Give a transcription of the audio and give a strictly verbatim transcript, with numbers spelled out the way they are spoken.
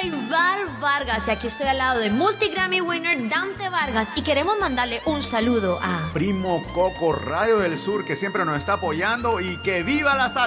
soy Val Vargas y aquí estoy al lado de multi-Grammy winner Dante Vargas y queremos mandarle un saludo a Primo Coco, Radio del Sur, que siempre nos está apoyando, y que viva la salsa.